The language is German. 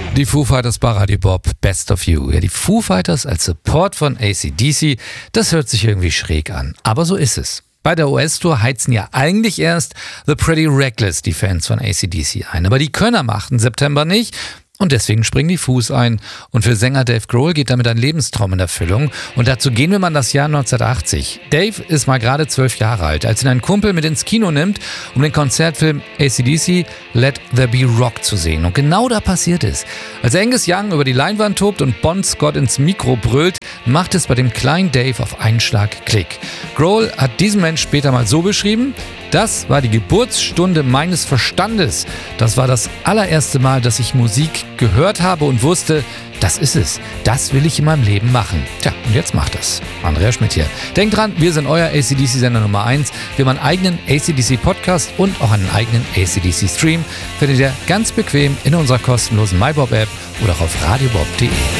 Die Foo Fighters bei Radio Bob, Best of You. Ja, die Foo Fighters als Support von AC/DC, das hört sich irgendwie schräg an. Aber so ist es. Bei der US-Tour heizen ja eigentlich erst The Pretty Reckless die Fans von AC/DC ein. Aber die können am 8. September nicht. Und deswegen springen die Foos ein. Und für Sänger Dave Grohl geht damit ein Lebenstraum in Erfüllung. Und dazu gehen wir mal in das Jahr 1980. Dave ist mal gerade 12 Jahre alt, als ihn ein Kumpel mit ins Kino nimmt, um den Konzertfilm AC/DC Let There Be Rock zu sehen. Und genau da passiert es. Als Angus Young über die Leinwand tobt und Bon Scott ins Mikro brüllt, macht es bei dem kleinen Dave auf einen Schlag Klick. Grohl hat diesen Mensch später mal so beschrieben: Das war die Geburtsstunde meines Verstandes. Das war das allererste Mal, dass ich Musik gehört habe und wusste, das ist es. Das will ich in meinem Leben machen. Tja, und jetzt macht es. Andreas Schmidt hier. Denkt dran, wir sind euer AC/DC-Sender Nummer 1. Wir haben einen eigenen AC/DC-Podcast und auch einen eigenen AC/DC-Stream. Findet ihr ganz bequem in unserer kostenlosen MyBob-App oder auch auf radiobob.de.